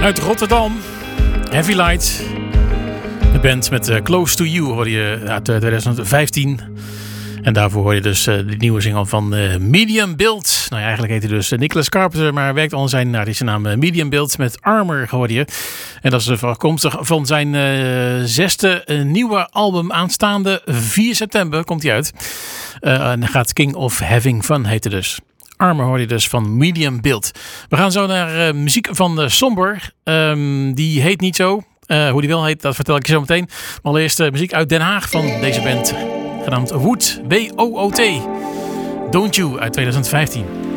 Uit Rotterdam, Heavy Light. De band met Close to You hoorde je uit 2015. En daarvoor hoor je dus de nieuwe single van Medium Build. Nou ja, eigenlijk heet hij dus Nicholas Carpenter, maar werkt onder zijn artiestennaam Medium Build met Armor hoorde je. En dat is afkomstig van zijn zesde nieuwe album aanstaande 4 september komt hij uit. En gaat King of Having Fun heten dus. Armor hoor je dus van Medium Build. We gaan zo naar muziek van Somber. Die heet niet zo. Hoe die wel heet, dat vertel ik je zo meteen. Maar allereerst muziek uit Den Haag van deze band. Genaamd Wood, W-O-O-T. Don't You uit 2015.